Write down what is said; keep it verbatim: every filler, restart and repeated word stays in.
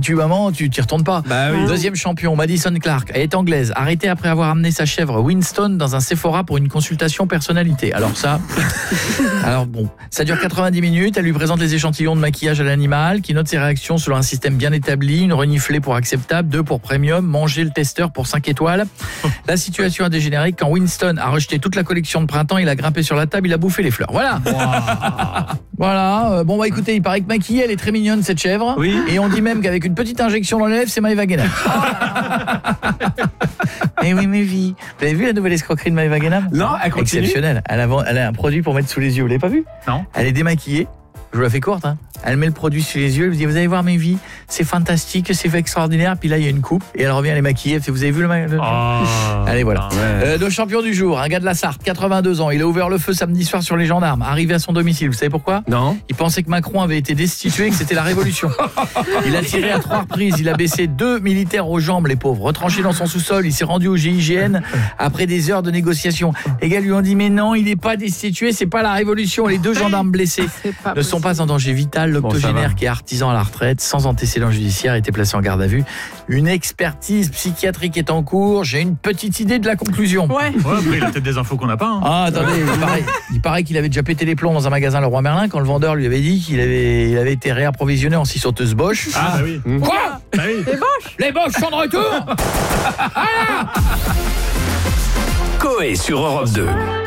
tu maman, tu t'y retournes pas. Bah oui. Deuxième champion, Madison Clark. Elle est anglaise, arrêtée après avoir amené sa chèvre Winston dans un Sephora pour une consultation personnalité. Alors ça, alors bon, ça dure quatre-vingt-dix minutes. Elle lui présente les échantillons de maquillage à l'animal, qui note ses réactions selon un système bien établi. Une reniflée pour acceptable, deux pour premium, manger le testeur pour cinq étoiles. La situation a dégénéré quand Winston a rejeté toute la collection de printemps. Il a grimpé sur la table, il a bouffé les fleurs. Voilà. Wow. Voilà. Euh, bon bah écoutez, il paraît que maquillée, elle est très mignonne cette chèvre. Oui. Et on dit même qu'avec une petite injection dans les lèvres, c'est Maëva Guénam. Mais oui, mais vie. Vous avez vu la nouvelle escroquerie de Maëva Guénam? Non, elle continue. Exceptionnelle. Elle a, elle a un produit pour mettre sous les yeux. Vous l'avez pas vu? Non. Elle est démaquillée. Je vous la fais courte, hein. Elle met le produit sous les yeux, elle vous dit vous allez voir mes vies, c'est fantastique, c'est extraordinaire. Puis là il y a une coupe et elle revient, elle est maquillée. Elle fait, vous avez vu le, ma... le... Oh. Allez voilà. Ouais. Euh, le champion du jour, un gars de la Sarthe, quatre-vingt-deux ans. Il a ouvert le feu samedi soir sur les gendarmes. Arrivé à son domicile, vous savez pourquoi? Non. Il pensait que Macron avait été destitué et que c'était la révolution. Il a tiré à trois reprises. Il a baissé deux militaires aux jambes, les pauvres. Retranché dans son sous-sol, il s'est rendu au G I G N après des heures de négociations. Les gars lui ont dit mais non, il n'est pas destitué, c'est pas la révolution. Les deux gendarmes blessés ne sont pas en danger vital. L'octogénaire bon, qui est artisan à la retraite, sans antécédent judiciaire, a été placé en garde à vue. Une expertise psychiatrique est en cours. J'ai une petite idée de la conclusion. Ouais. Ouais, après, il a peut-être des infos qu'on n'a pas. Hein. Ah, attendez, il paraît, il paraît qu'il avait déjà pété les plombs dans un magasin Leroy Merlin quand le vendeur lui avait dit qu'il avait, il avait été réapprovisionné en scie sauteuse Bosch. Ah, bah oui. Quoi? Bah oui. Les Bosch. Les Bosch sont de retour. Coé sur Europe deux.